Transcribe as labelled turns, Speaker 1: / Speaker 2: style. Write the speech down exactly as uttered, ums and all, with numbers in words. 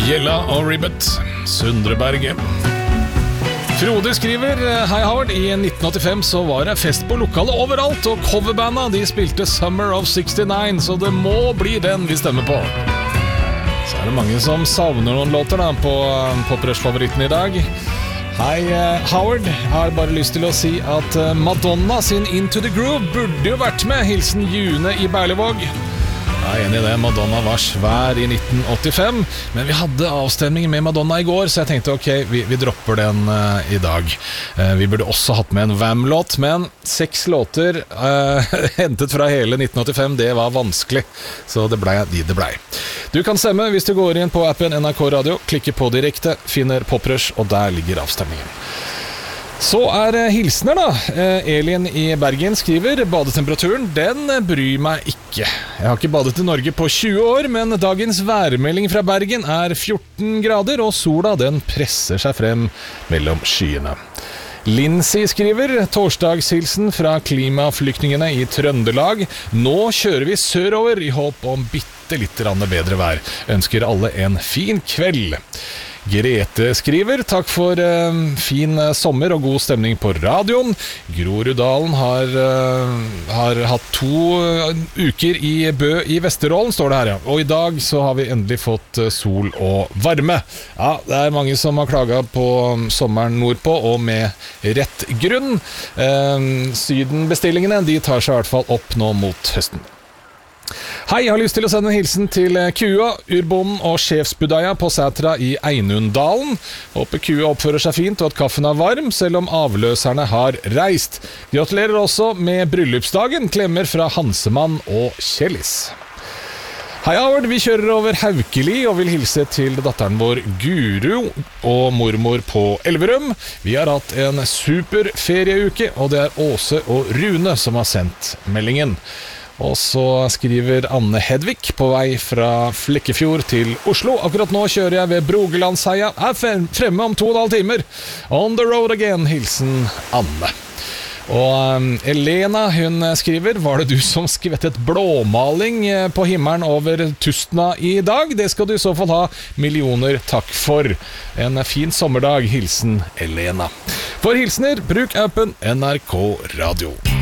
Speaker 1: Gjella og Ribbet, Sundreberget. Frode skriver: Hei Howard, i nitten åttifem så var det fest på lokalet overalt, og coverbanda de spilte Summer of sekstini, så det må bli den vi stemmer på. Så er det mange som savner noen låter da på Pop-Rush-favoritten i dag. Hei Howard, jeg har bare lyst til å si at Madonna sin Into the Groove burde jo vært med. Hilsen June i Berlevåg. Jeg er enig i det, Madonna var svær i nitten åttifem, men vi hadde avstemning med Madonna i går, så jeg tenkte ok, vi, vi dropper den uh, i dag. Uh, vi burde også hatt med en V A M-låt, men seks låter uh, hentet fra hele nitten åttifem, det var vanskelig, så det ble de det ble. Du kan stemme hvis du går inn på appen N R K Radio, klikker på direkte, finner Pop-Rush, og der ligger avstemningen. Så er det hilsener da. Elin i Bergen skriver: Badetemperaturen, den bryr meg ikke. Jeg har ikke badet i Norge på tjue år, men dagens værmelding fra Bergen er fjorten grader, og sola den presser seg frem mellom skyene. Lindsay skriver: Torsdagshilsen fra klimaflyktningene i Trøndelag. Nå kjører vi sørover i håp om bitte litt bedre vær. Ønsker alle en fin kveld. Grete skriver: Takk for uh, fin uh, sommer og god stemning på radioen. Groruddalen har, uh, har hatt to uh, uker i Bø i Vesterålen, står det her, ja. Og i dag så har vi endelig fått uh, sol og varme. Ja, det er mange som har klaget på um, sommeren nordpå, og med rett grunn. Uh, Sydenbestillingene, de tar seg i hvert fall opp nå mot høsten. Hei, jeg har lyst til å sende en hilsen til Kua, urbonden og sjefsbudeia på Sætra i Einundalen. Håper Kua oppfører seg fint og at kaffen er varm, selv om avløserne har reist. Gratulerer også med bryllupsdagen. Klemmer fra Hansemann og Kjellis. Hei Howard, vi kjører over Haukeli og vil hilse til datteren vår Guru og mormor på Elverum. Vi har hatt en super ferieuke, og det er Åse og Rune som har sendt meldingen. Og så skriver Anne Hedvig på vei fra Flekkefjord til Oslo. Akkurat nå kjører jeg ved Brogelandsheia. Er fremme om to og en halv timer. On the road again, hilsen Anne. Og um, Elena, hun skriver: Var det du som skvettet blåmaling på himmelen over Tustna i dag? Det skal du i så fall ha millioner takk for. En fin sommerdag, hilsen Elena. For hilsener, bruk appen N R K Radio.